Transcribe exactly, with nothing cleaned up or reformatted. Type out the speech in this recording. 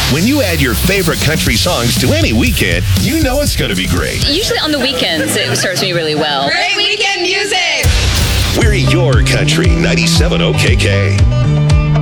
When you add your favorite country songs to any weekend, you know it's going to be great. Usually on the weekends, it serves me really well. Great weekend music! We're your country, ninety-seven O K K.